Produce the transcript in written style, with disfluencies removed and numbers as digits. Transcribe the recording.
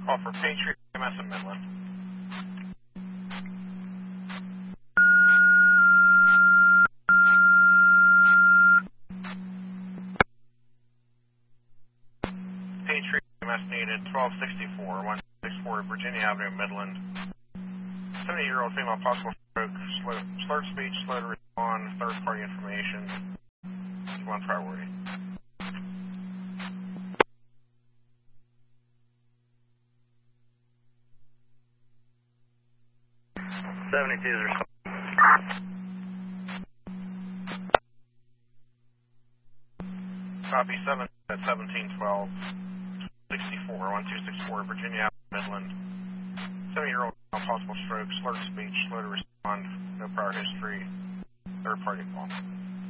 Call for Patriot EMS in Midland. Patriot EMS needed 1264, 164 Virginia Avenue, Midland. 70-year-old female, possible stroke, slurred speech, slow to respond, third-party information, one priority. Copy 7 at 1712, 64, 1264 Virginia Avenue, Midland. 70-year-old female, possible stroke, slurred speech, slow to respond, no prior history, third-party call.